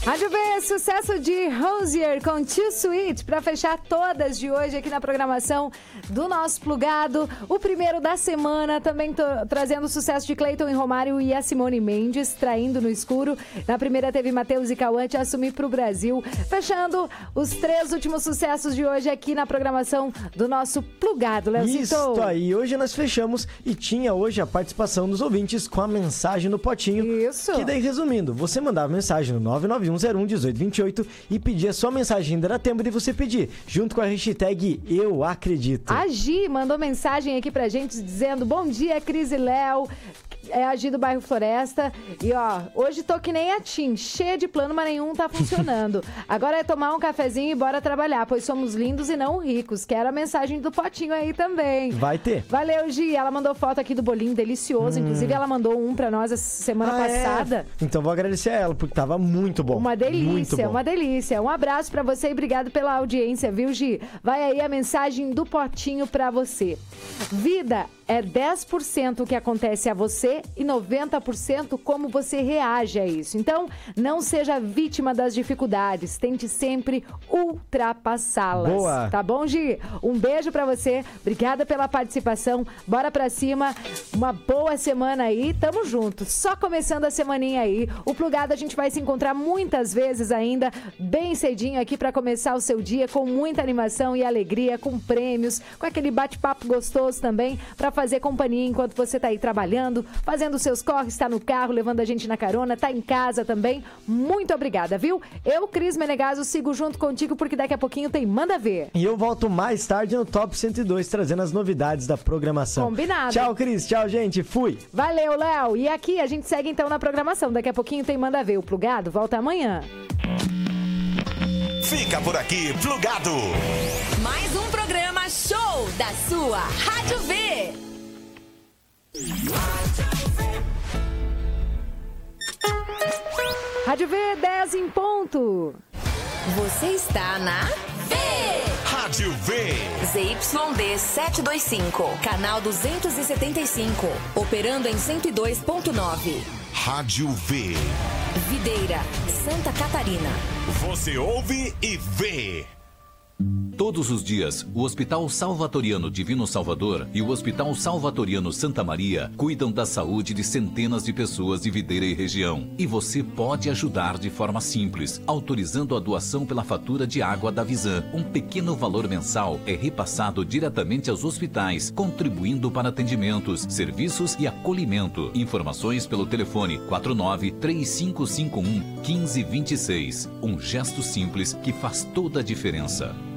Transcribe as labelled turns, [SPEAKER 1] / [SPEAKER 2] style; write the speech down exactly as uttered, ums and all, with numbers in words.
[SPEAKER 1] Rádio V, sucesso de Rosier com Too Sweet para fechar todas de hoje aqui na programação do nosso Plugado. O primeiro da semana, também tô trazendo o sucesso de Cleiton e Romário e a Simone Mendes, Traindo no Escuro. Na primeira teve Matheus e Cauã, Te Assumir pro Brasil. Fechando os três últimos sucessos de hoje aqui na programação do nosso Plugado, Leozito.
[SPEAKER 2] Isso aí, hoje nós fechamos e tinha hoje a participação dos ouvintes com a mensagem no potinho.
[SPEAKER 1] Isso.
[SPEAKER 2] Que daí, resumindo, você mandava mensagem no nove nove um zero um um oito dois oito e pedia sua mensagem. Ainda era tempo de você pedir, junto com a hashtag Eu Acredito.
[SPEAKER 1] A Gi mandou mensagem aqui pra gente dizendo: bom dia, Cris e Léo. É a Gi do bairro Floresta. E ó, hoje tô que nem a Tim, cheia de plano, mas nenhum tá funcionando. Agora é tomar um cafezinho e bora trabalhar, pois somos lindos e não ricos. Quero a mensagem do potinho aí também.
[SPEAKER 2] Vai ter.
[SPEAKER 1] Valeu, Gi. Ela mandou foto aqui do bolinho delicioso. Hum. Inclusive, ela mandou um pra nós essa semana ah, passada.
[SPEAKER 2] É? Então vou agradecer a ela, porque tava muito bom.
[SPEAKER 1] Uma delícia, uma delícia. Um abraço pra você e obrigado pela audiência, viu, Gi? Vai aí a mensagem do potinho pra você. Vida é dez por cento o que acontece a você e noventa por cento como você reage a isso. Então, não seja vítima das dificuldades. Tente sempre ultrapassá-las.
[SPEAKER 2] Boa.
[SPEAKER 1] Tá bom, Gi? Um beijo pra você. Obrigada pela participação. Bora pra cima. Uma boa semana aí. Tamo junto. Só começando a semaninha aí. O Plugado a gente vai se encontrar muitas vezes ainda, bem cedinho aqui pra começar o seu dia com muita animação e alegria, com prêmios, com aquele bate-papo gostoso também, pra fazer companhia enquanto você tá aí trabalhando, fazendo seus corres, tá no carro, levando a gente na carona, tá em casa também. Muito obrigada, viu? Eu, Cris Menegaso, sigo junto contigo porque daqui a pouquinho tem Manda Ver.
[SPEAKER 2] E eu volto mais tarde no Top cento e dois, trazendo as novidades da programação.
[SPEAKER 1] Combinado.
[SPEAKER 2] Tchau, Cris. Tchau, gente. Fui.
[SPEAKER 1] Valeu, Léo. E aqui a gente segue então na programação. Daqui a pouquinho tem Manda Ver. O Plugado volta amanhã.
[SPEAKER 3] Fica por aqui, Plugado.
[SPEAKER 4] Mais um programa show da sua Rádio V.
[SPEAKER 1] Rádio V, dez em ponto.
[SPEAKER 4] Você está na V.
[SPEAKER 3] Rádio V.
[SPEAKER 4] Z Y D setecentos e vinte e cinco, canal duzentos e setenta e cinco, operando em cento e dois ponto nove.
[SPEAKER 3] Rádio V.
[SPEAKER 4] Videira, Santa Catarina.
[SPEAKER 3] Você ouve e vê.
[SPEAKER 5] Todos os dias, o Hospital Salvatoriano Divino Salvador e o Hospital Salvatoriano Santa Maria cuidam da saúde de centenas de pessoas de Videira e região. E você pode ajudar de forma simples, autorizando a doação pela fatura de água da Visan. Um pequeno valor mensal é repassado diretamente aos hospitais, contribuindo para atendimentos, serviços e acolhimento. Informações pelo telefone quatro nove três cinco cinco um um cinco dois seis. Um gesto simples que faz toda a diferença.